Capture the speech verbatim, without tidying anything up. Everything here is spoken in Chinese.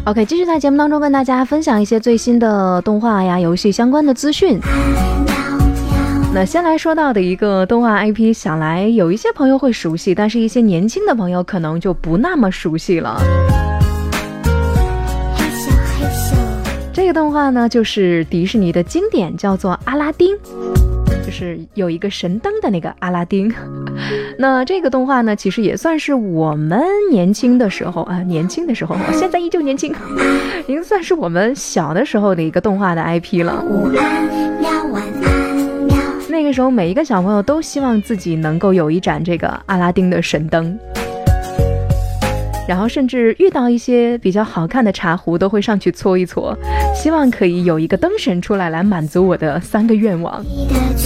OK， 继续在节目当中跟大家分享一些最新的动画呀、游戏相关的资讯。那先来说到的一个动画 I P， 想来有一些朋友会熟悉，但是一些年轻的朋友可能就不那么熟悉了。这个动画呢，就是迪士尼的经典，叫做《阿拉丁》，就是有一个神灯的那个阿拉丁。那这个动画呢，其实也算是我们年轻的时候啊，年轻的时候，我现在依旧年轻，已经算是我们小的时候的一个动画的 I P 了。那个时候每一个小朋友都希望自己能够有一盏这个阿拉丁的神灯，然后甚至遇到一些比较好看的茶壶都会上去搓一搓，希望可以有一个灯神出来来满足我的三个愿望。